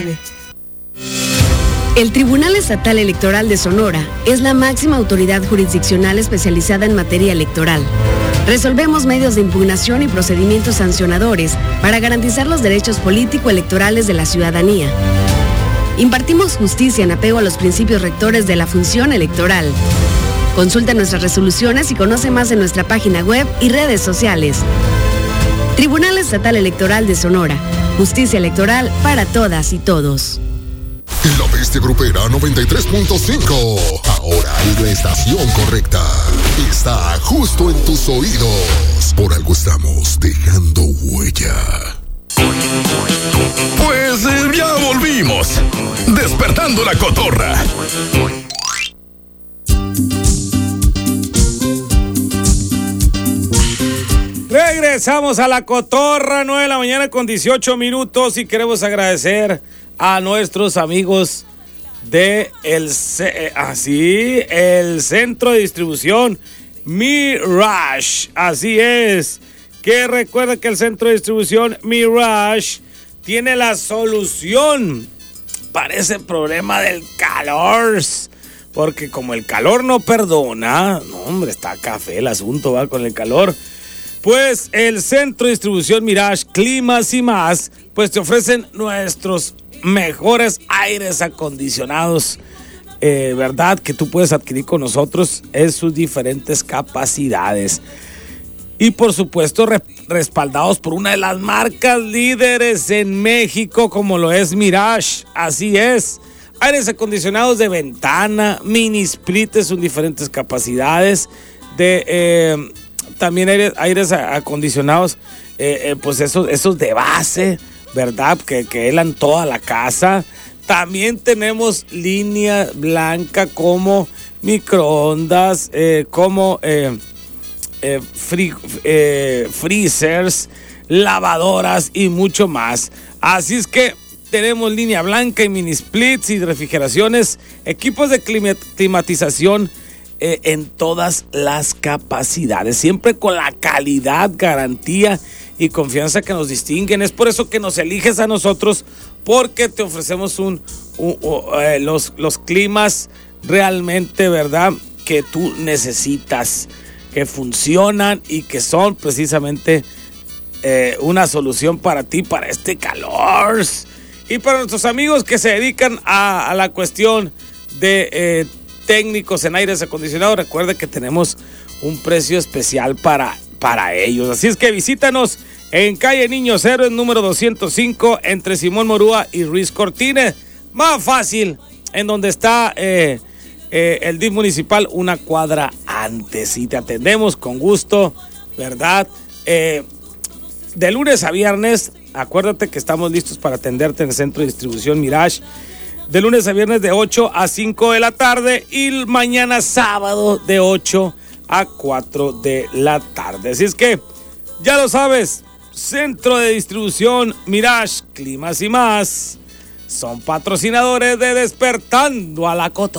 El Tribunal Estatal Electoral de Sonora es la máxima autoridad jurisdiccional especializada en materia electoral. Resolvemos medios de impugnación y procedimientos sancionadores para garantizar los derechos político-electorales de la ciudadanía. Impartimos justicia en apego a los principios rectores de la función electoral. Consulta nuestras resoluciones y conoce más en nuestra página web y redes sociales. Tribunal Estatal Electoral de Sonora. Justicia electoral para todas y todos. La Bestia Grupera 93.5. Ahora es la estación correcta. Está justo en tus oídos. Por algo estamos dejando huella. Pues ya volvimos. Despertando la cotorra. Regresamos a la cotorra, 9 de la mañana con 18 minutos y queremos agradecer a nuestros amigos de el centro de distribución Mirage. Así es, que recuerda que el centro de distribución Mirage tiene la solución para ese problema del calor. Porque como el calor no perdona, no hombre, está café el asunto, va con el calor. Pues el centro de distribución Mirage Climas y más, pues te ofrecen nuestros mejores aires acondicionados, ¿verdad? Que tú puedes adquirir con nosotros en sus diferentes capacidades. Y por supuesto respaldados por una de las marcas líderes en México como lo es Mirage. Así es, aires acondicionados de ventana, mini splitters en diferentes capacidades, también aires acondicionados, pues esos de base, ¿verdad? Que helan toda la casa. También tenemos línea blanca como microondas, como freezers, lavadoras y mucho más. Así es que tenemos línea blanca y mini splits y refrigeraciones, equipos de climatización en todas las capacidades, siempre con la calidad, garantía y confianza que nos distinguen. Es por eso que nos eliges a nosotros, porque te ofrecemos los climas realmente, ¿verdad?, que tú necesitas, que funcionan y que son precisamente una solución para ti, para este calor. Y para nuestros amigos que se dedican a la cuestión de técnicos en aires acondicionados, recuerda que tenemos un precio especial para ellos. Así es que visítanos en calle Niños Héroes número 205 entre Simón Morúa y Ruiz Cortines. Más fácil, en donde está el DIF municipal, una cuadra antes, y te atendemos con gusto, ¿verdad? De lunes a viernes, acuérdate que estamos listos para atenderte en el centro de distribución Mirage. De lunes a viernes de 8 a 5 de la tarde y mañana sábado de 8 a 4 de la tarde. Así es que, ya lo sabes, centro de distribución Mirage, Climas y más, son patrocinadores de Despertando a la Cotorra.